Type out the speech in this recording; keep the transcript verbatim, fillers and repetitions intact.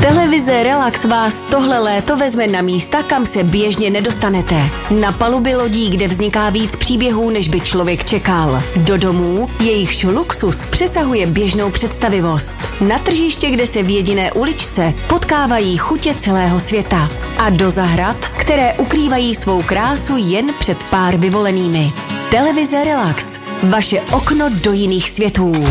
Televize Relax vás tohle léto vezme na místa, kam se běžně nedostanete. Na paluby lodí, kde vzniká víc příběhů, než by člověk čekal. Do domů, jejichž luxus přesahuje běžnou představivost. Na tržiště, kde se v jediné uličce potkávají chutě celého světa. A do zahrad, které ukrývají svou krásu jen před pár vyvolenými. Televize Relax. Vaše okno do jiných světů.